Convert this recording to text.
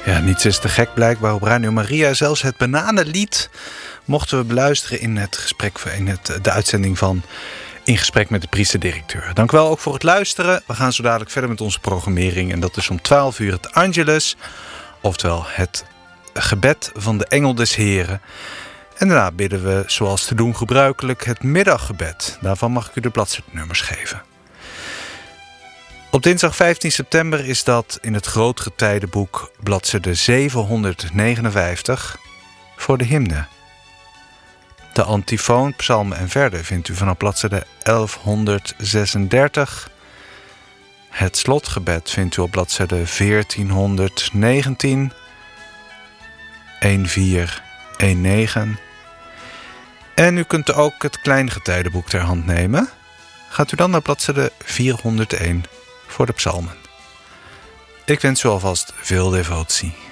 Ja, niets is te gek blijkbaar op Radio Maria. Zelfs het bananenlied mochten we beluisteren in de uitzending van In Gesprek met de Priester-directeur. Dank wel ook voor het luisteren. We gaan zo dadelijk verder met onze programmering. En dat is om 12 uur het Angelus. Oftewel het gebed van de Engel des Heren. En daarna bidden we, zoals te doen gebruikelijk, het middaggebed. Daarvan mag ik u de bladzijdenummers geven. Op dinsdag 15 september is dat in het Grootgetijdenboek bladzijde 759 voor de hymne. De antifoon, psalmen en verder vindt u vanaf bladzijde 1136. Het slotgebed vindt u op bladzijde 1419, 1419. En u kunt ook het Kleingetijdenboek ter hand nemen. Gaat u dan naar bladzijde 401 voor de psalmen. Ik wens u alvast veel devotie.